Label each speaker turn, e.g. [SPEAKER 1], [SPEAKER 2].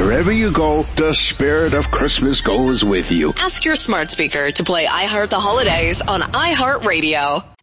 [SPEAKER 1] Wherever you go, the spirit of Christmas goes with you.
[SPEAKER 2] Ask your smart speaker to play I Heart the Holidays on iHeartRadio.